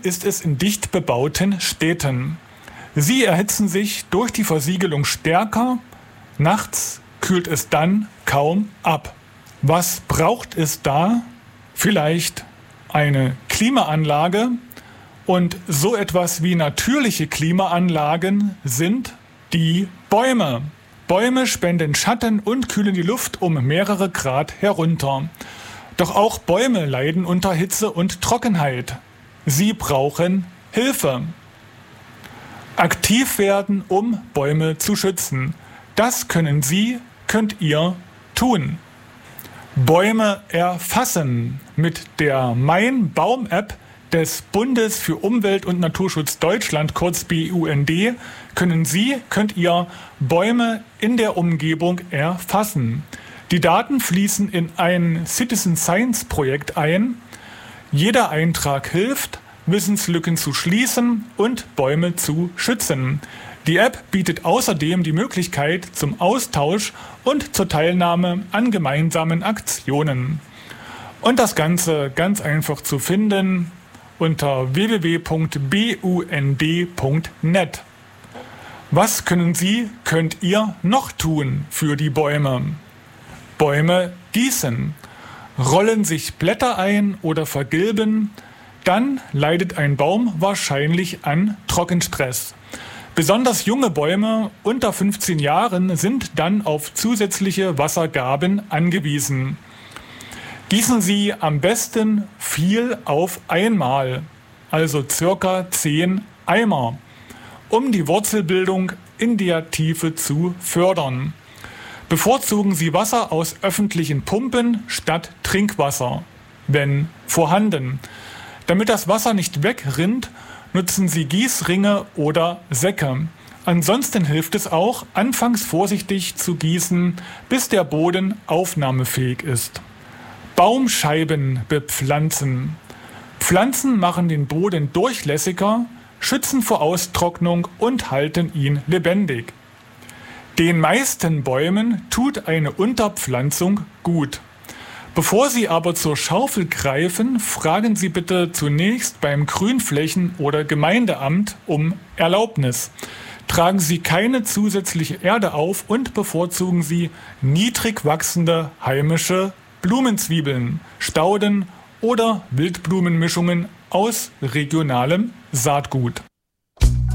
ist es in dicht bebauten Städten. Sie erhitzen sich durch die Versiegelung stärker, nachts kühlt es dann kaum ab. Was braucht es da? Vielleicht eine Klimaanlage, und so etwas wie natürliche Klimaanlagen sind die Bäume. Bäume spenden Schatten und kühlen die Luft um mehrere Grad herunter. Doch auch Bäume leiden unter Hitze und Trockenheit. Sie brauchen Hilfe. Aktiv werden, um Bäume zu schützen. Das könnt ihr tun. Bäume erfassen. Mit der Mein Baum-App des Bundes für Umwelt und Naturschutz Deutschland, kurz BUND, könnt ihr Bäume in der Umgebung erfassen. Die Daten fließen in ein Citizen Science Projekt ein. Jeder Eintrag hilft, Wissenslücken zu schließen und Bäume zu schützen. Die App bietet außerdem die Möglichkeit zum Austausch und zur Teilnahme an gemeinsamen Aktionen. Und das Ganze ganz einfach zu finden unter www.bund.net. Was könnt ihr noch tun für die Bäume? Bäume gießen. Rollen sich Blätter ein oder vergilben, dann leidet ein Baum wahrscheinlich an Trockenstress. Besonders junge Bäume unter 15 Jahren sind dann auf zusätzliche Wassergaben angewiesen. Gießen Sie am besten viel auf einmal, also ca. 10 Eimer, um die Wurzelbildung in der Tiefe zu fördern. Bevorzugen Sie Wasser aus öffentlichen Pumpen statt Trinkwasser, wenn vorhanden. Damit das Wasser nicht wegrinnt, nutzen Sie Gießringe oder Säcke. Ansonsten hilft es auch, anfangs vorsichtig zu gießen, bis der Boden aufnahmefähig ist. Baumscheiben bepflanzen. Pflanzen machen den Boden durchlässiger, schützen vor Austrocknung und halten ihn lebendig. Den meisten Bäumen tut eine Unterpflanzung gut. Bevor Sie aber zur Schaufel greifen, fragen Sie bitte zunächst beim Grünflächen- oder Gemeindeamt um Erlaubnis. Tragen Sie keine zusätzliche Erde auf und bevorzugen Sie niedrig wachsende heimische Blumenzwiebeln, Stauden oder Wildblumenmischungen aus regionalem Saatgut.